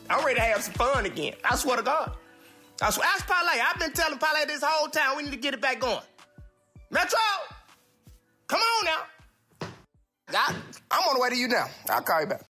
I'm ready to have some fun again. I swear to God. Ask Parlay. I've been telling Parlay this whole time we need to get it back going. Metro, come on now. I'm on the way to you now. I'll call you back.